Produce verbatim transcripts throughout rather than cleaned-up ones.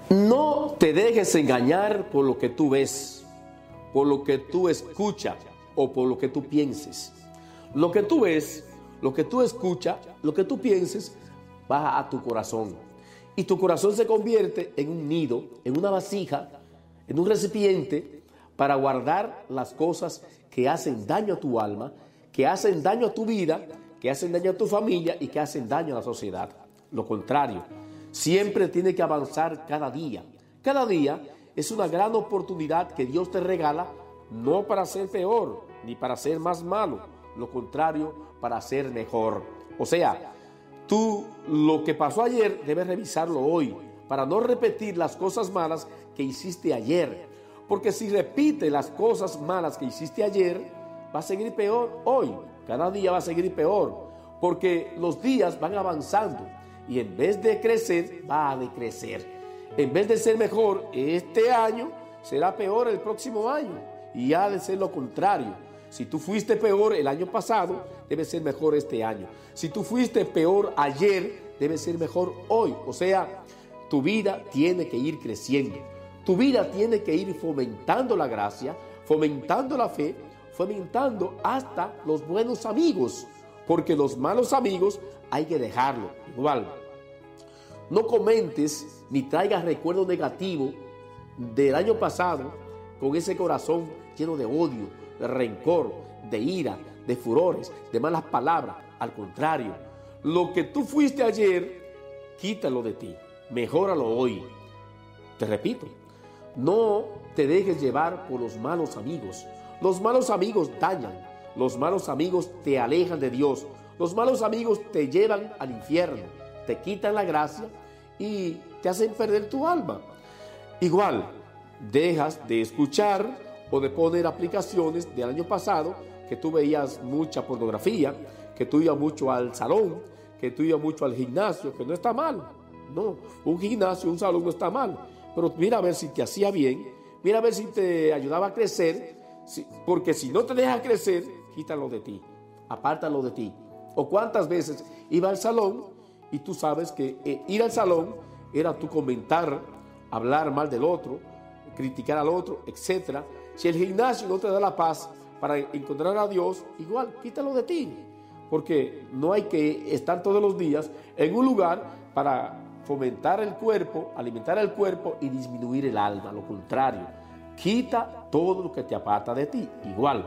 No te dejes engañar por lo que tú ves, por lo que tú escuchas o por lo que tú pienses. Lo que tú ves, lo que tú escuchas, lo que tú pienses, baja a tu corazón. Y tu corazón se convierte en un nido, en una vasija, en un recipiente para guardar las cosas que hacen daño a tu alma, que hacen daño a tu vida, que hacen daño a tu familia y que hacen daño a la sociedad. Lo contrario, siempre tiene que avanzar cada día. Cada día es una gran oportunidad que Dios te regala, no para ser peor ni para ser más malo, lo contrario, para ser mejor. O sea, tú lo que pasó ayer debes revisarlo hoy para no repetir las cosas malas que hiciste ayer. Porque si repites las cosas malas que hiciste ayer, va a seguir peor hoy. Cada día va a seguir peor, porque los días van avanzando y en vez de crecer, va a decrecer. En vez de ser mejor este año, será peor el próximo año y ha de ser lo contrario. Si tú fuiste peor el año pasado, debe ser mejor este año. Si tú fuiste peor ayer, debe ser mejor hoy. O sea, tu vida tiene que ir creciendo. Tu vida tiene que ir fomentando la gracia, fomentando la fe, fomentando hasta los buenos amigos, porque los malos amigos hay que dejarlo. Igual, no comentes ni traigas recuerdos negativos del año pasado con ese corazón lleno de odio, de rencor, de ira, de furores, de malas palabras. Al contrario, lo que tú fuiste ayer, quítalo de ti, mejóralo hoy. Te repito, no te dejes llevar por los malos amigos. Los malos amigos dañan, los malos amigos te alejan de Dios, los malos amigos te llevan al infierno, te quitan la gracia y te hacen perder tu alma. Igual, dejas de escuchar o de poner aplicaciones del año pasado, que tú veías mucha pornografía, que tú ibas mucho al salón, que tú ibas mucho al gimnasio, que no está mal. No, un gimnasio, un salón no está mal, pero mira a ver si te hacía bien, mira a ver si te ayudaba a crecer, porque si no te deja crecer, quítalo de ti, apártalo de ti. O cuántas veces iba al salón y tú sabes que eh, ir al salón era tú comentar, hablar mal del otro, criticar al otro, etcétera. Si el gimnasio no te da la paz para encontrar a Dios, igual, quítalo de ti. Porque no hay que estar todos los días en un lugar para fomentar el cuerpo, alimentar el cuerpo y disminuir el alma. Lo contrario, quita todo lo que te aparta de ti. Igual,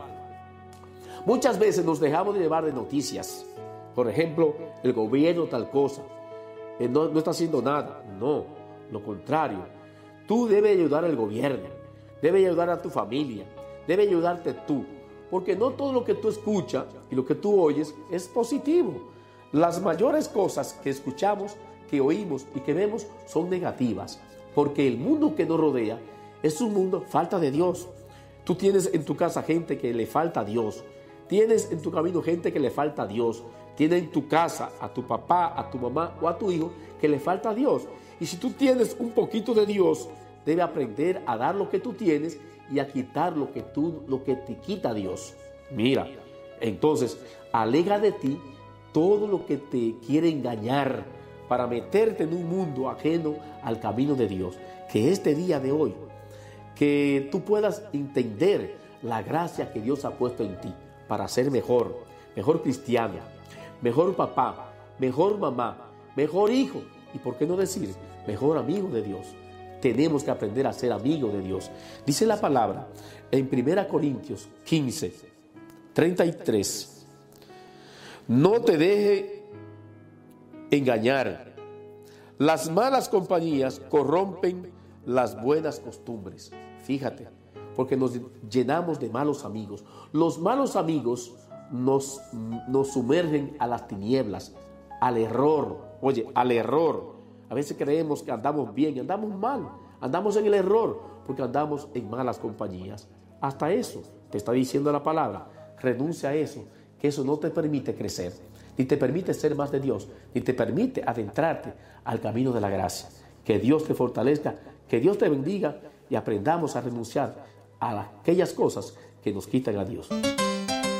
muchas veces nos dejamos de llevar de noticias. Por ejemplo, el gobierno tal cosa, eh, no, no está haciendo nada. No, lo contrario. Tú debes ayudar al gobierno, debes ayudar a tu familia, debes ayudarte tú. Porque no todo lo que tú escuchas y lo que tú oyes es positivo. Las mayores cosas que escuchamos, que oímos y que vemos son negativas. Porque el mundo que nos rodea es un mundo falta de Dios. Tú tienes en tu casa gente que le falta a Dios. Tienes en tu camino gente que le falta a Dios. Tienes en tu casa a tu papá, a tu mamá o a tu hijo que le falta a Dios. Y si tú tienes un poquito de Dios, debe aprender a dar lo que tú tienes y a quitar lo que, tú, lo que te quita Dios. Mira, entonces, aleja de ti todo lo que te quiere engañar para meterte en un mundo ajeno al camino de Dios. Que este día de hoy, que tú puedas entender la gracia que Dios ha puesto en ti para ser mejor, mejor cristiano, mejor papá, mejor mamá, mejor hijo y, ¿por qué no decir, mejor amigo de Dios? Tenemos que aprender a ser amigos de Dios. Dice la palabra en primera Corintios quince, treinta y tres. No te deje engañar. Las malas compañías corrompen las buenas costumbres. Fíjate, porque nos llenamos de malos amigos. Los malos amigos nos, nos sumergen a las tinieblas, al error. Oye, al error. A veces creemos que andamos bien y andamos mal. Andamos en el error porque andamos en malas compañías. Hasta eso te está diciendo la palabra. Renuncia a eso, que eso no te permite crecer, ni te permite ser más de Dios, ni te permite adentrarte al camino de la gracia. Que Dios te fortalezca, que Dios te bendiga y aprendamos a renunciar a aquellas cosas que nos quitan a Dios.